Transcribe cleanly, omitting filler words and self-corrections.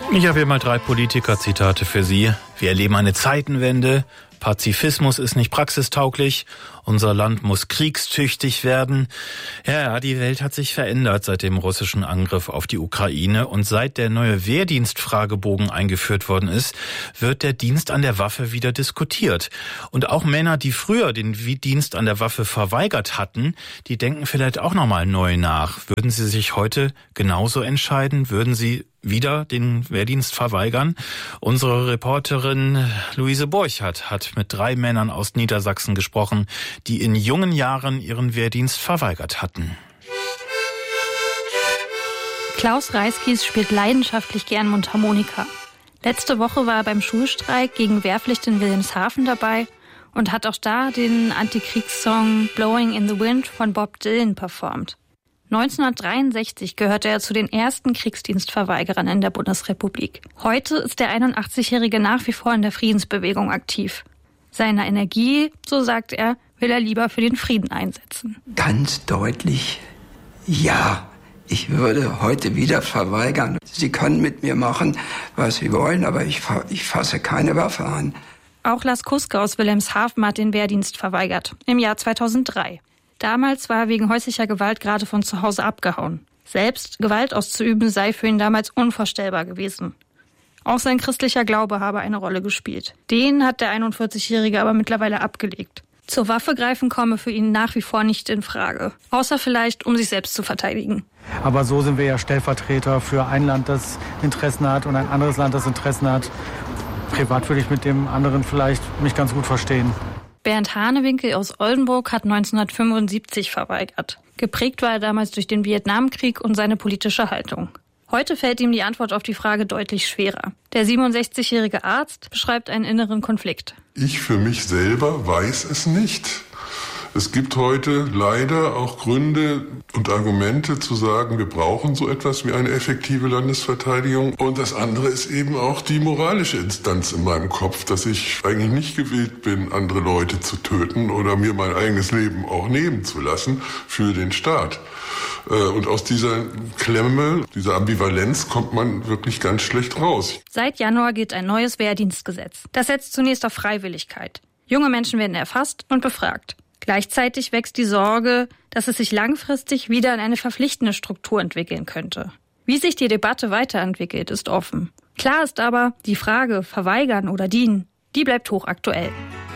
Ich habe hier mal 3 Politiker-Zitate für Sie. Wir erleben eine Zeitenwende. Pazifismus ist nicht praxistauglich. Unser Land muss kriegstüchtig werden. Ja, die Welt hat sich verändert seit dem russischen Angriff auf die Ukraine. Und seit der neue Wehrdienstfragebogen eingeführt worden ist, wird der Dienst an der Waffe wieder diskutiert. Und auch Männer, die früher den Dienst an der Waffe verweigert hatten, die denken vielleicht auch nochmal neu nach. Würden sie sich heute genauso entscheiden? Würden sie wieder den Wehrdienst verweigern? Unsere Reporterin Luise Borchardt hat mit 3 Männern aus Niedersachsen gesprochen, die in jungen Jahren ihren Wehrdienst verweigert hatten. Klaus Reiskies spielt leidenschaftlich gern Mundharmonika. Letzte Woche war er beim Schulstreik gegen Wehrpflicht in Wilhelmshaven dabei und hat auch da den Antikriegssong Blowing in the Wind von Bob Dylan performt. 1963 gehörte er zu den ersten Kriegsdienstverweigerern in der Bundesrepublik. Heute ist der 81-Jährige nach wie vor in der Friedensbewegung aktiv. Seine Energie, so sagt er, will er lieber für den Frieden einsetzen. Ganz deutlich, ja, ich würde heute wieder verweigern. Sie können mit mir machen, was Sie wollen, aber ich fasse keine Waffe an. Auch Lars Kuske aus Wilhelmshaven hat den Wehrdienst verweigert, im Jahr 2003. Damals war er wegen häuslicher Gewalt gerade von zu Hause abgehauen. Selbst Gewalt auszuüben sei für ihn damals unvorstellbar gewesen. Auch sein christlicher Glaube habe eine Rolle gespielt. Den hat der 41-Jährige aber mittlerweile abgelegt. Zur Waffe greifen komme für ihn nach wie vor nicht in Frage. Außer vielleicht, um sich selbst zu verteidigen. Aber so sind wir ja Stellvertreter für ein Land, das Interessen hat und ein anderes Land, das Interessen hat. Privat würde ich mit dem anderen vielleicht mich ganz gut verstehen. Bernd Hanewinkel aus Oldenburg hat 1975 verweigert. Geprägt war er damals durch den Vietnamkrieg und seine politische Haltung. Heute fällt ihm die Antwort auf die Frage deutlich schwerer. Der 67-jährige Arzt beschreibt einen inneren Konflikt. Ich für mich selber weiß es nicht. Es gibt heute leider auch Gründe und Argumente zu sagen, wir brauchen so etwas wie eine effektive Landesverteidigung. Und das andere ist eben auch die moralische Instanz in meinem Kopf, dass ich eigentlich nicht gewillt bin, andere Leute zu töten oder mir mein eigenes Leben auch nehmen zu lassen für den Staat. Und aus dieser Klemme, dieser Ambivalenz kommt man wirklich ganz schlecht raus. Seit Januar gilt ein neues Wehrdienstgesetz. Das setzt zunächst auf Freiwilligkeit. Junge Menschen werden erfasst und befragt. Gleichzeitig wächst die Sorge, dass es sich langfristig wieder in eine verpflichtende Struktur entwickeln könnte. Wie sich die Debatte weiterentwickelt, ist offen. Klar ist aber, die Frage verweigern oder dienen, die bleibt hochaktuell.